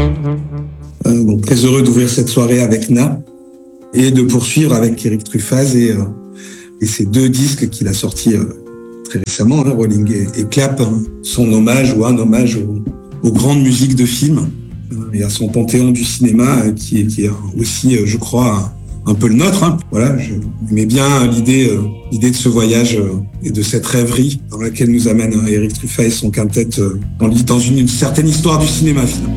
Donc très heureux d'ouvrir cette soirée avec Na et de poursuivre avec Eric Truffaz et ces 2 disques qu'il a sortis très récemment, hein, Rolling et Clap, hein, son hommage ou un hommage aux grandes musiques de films et à son panthéon du cinéma qui est aussi, je crois, un peu le nôtre. Hein. Voilà, j'aimais bien l'idée de ce voyage et de cette rêverie dans laquelle nous amène Eric Truffaz et son quintet dans une certaine histoire du cinéma finalement.